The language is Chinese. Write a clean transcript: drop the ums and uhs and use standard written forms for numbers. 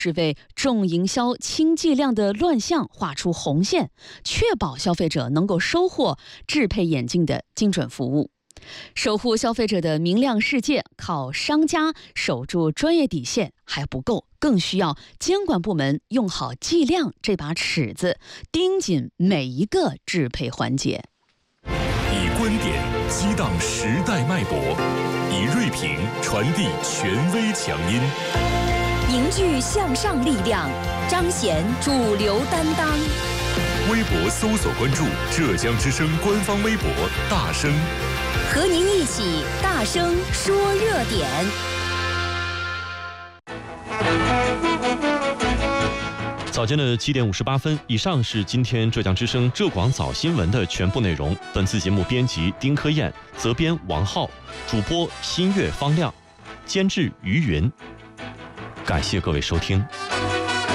是为重营销、轻计量的乱象画出红线，确保消费者能够收获制配眼镜的精准服务。守护消费者的明亮世界，靠商家守住专业底线还不够，更需要监管部门用好计量这把尺子，盯紧每一个制配环节。 以观点激荡时代脉搏，以锐评传递权威强音， 凝聚向上力量，彰显主流担当。 微博搜索关注浙江之声官方微博大声， 和您一起大声说热点。 早间的7点58分，以上是今天浙江之声浙广早新闻的全部内容。本次节目编辑丁科燕，责编王浩，主播新月方亮，监制于云。感谢各位收听。